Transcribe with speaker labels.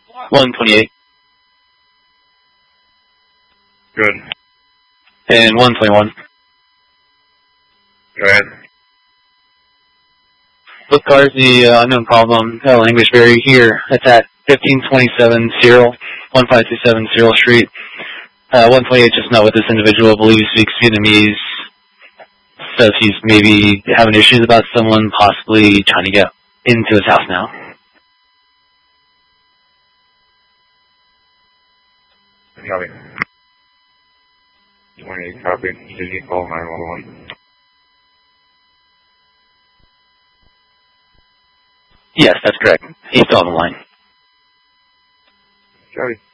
Speaker 1: 128.
Speaker 2: Good.
Speaker 1: And 121.
Speaker 2: Go ahead.
Speaker 1: Both cars, the unknown problem, language barrier here. That's at 1527 Cyril, 1527 Cyril Street. 128 just met with this individual, believes speaks Vietnamese. Says he's maybe having issues about someone possibly trying to get into his house now.
Speaker 2: Copy. 28 copy. Did you call 911?
Speaker 1: Yes, that's correct. He's still on the line.
Speaker 2: Copy.